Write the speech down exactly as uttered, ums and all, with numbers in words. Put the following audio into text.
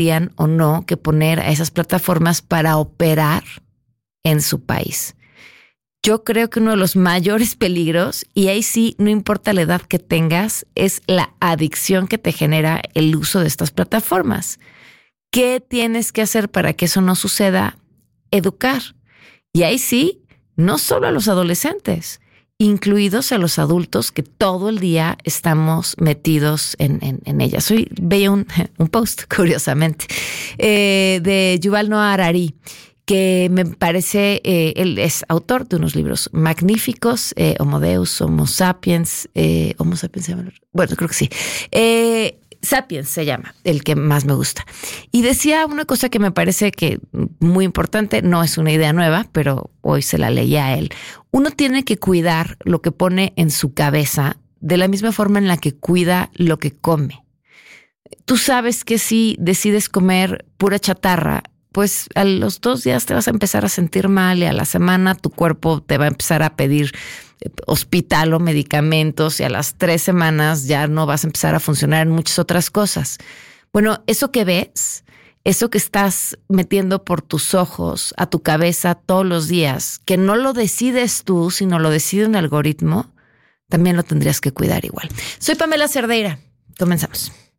tendrían o no que poner a esas plataformas para operar en su país. Yo creo que uno de los mayores peligros, y ahí sí, no importa la edad que tengas, es la adicción que te genera el uso de estas plataformas. ¿Qué tienes que hacer para que eso no suceda? Educar. Y ahí sí, no solo a los adolescentes, incluidos a los adultos que todo el día estamos metidos en, en, en ellas. Hoy veía un, un post, curiosamente, eh, de Yuval Noah Harari, que me parece, eh, él es autor de unos libros magníficos, eh, Homo Deus, Homo Sapiens, eh, Homo Sapiens, bueno, creo que sí, eh, Sapiens se llama, el que más me gusta. Y decía una cosa que me parece que muy importante, no es una idea nueva, pero hoy se la leí a él. Uno tiene que cuidar lo que pone en su cabeza de la misma forma en la que cuida lo que come. Tú sabes que si decides comer pura chatarra, pues a los dos días te vas a empezar a sentir mal y a la semana tu cuerpo te va a empezar a pedir hospital o medicamentos y a las tres semanas ya no vas a empezar a funcionar en muchas otras cosas. Bueno, eso que ves, eso que estás metiendo por tus ojos a tu cabeza todos los días, que no lo decides tú, sino lo decide un algoritmo, también lo tendrías que cuidar igual. Soy Pamela Cerdeira. Comenzamos.